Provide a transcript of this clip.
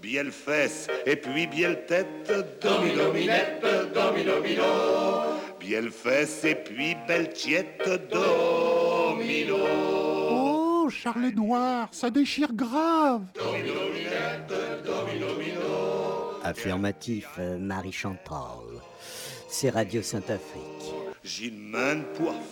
bielle fesse et puis bielle tête, domino minette, domino mino. Bielle fesse et puis belle tiette, domino. Oh, Charles-Édouard, ça déchire grave. Domino minette, domino mino. Affirmatif, Marie-Chantal. C'est Radio Sainte-Afrique. J'ai une main pour